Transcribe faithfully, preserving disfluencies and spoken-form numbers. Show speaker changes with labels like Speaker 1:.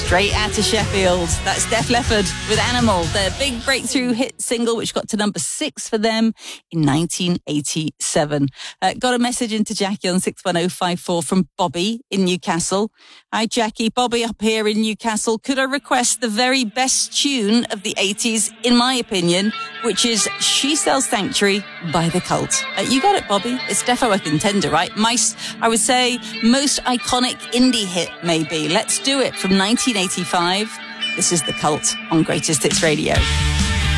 Speaker 1: Straight out of Sheffield, that's Def Leppard with Animal, their big breakthrough hit single, which got to number six for them in nineteen eighty-seven. Uh, got a message into Jackie on six one oh five four from Bobby in Newcastle. Hi, Jackie. Bobby up here in Newcastle. Could I request the very best tune of the eighties, in my opinion, which is She Sells Sanctuary by The Cult? Uh, you got it, Bobby. It's defo a contender, right? My, I would say, most iconic indie hit, maybe. Let's do it from nineteen eighty-five. This is The Cult on Greatest Hits Radio.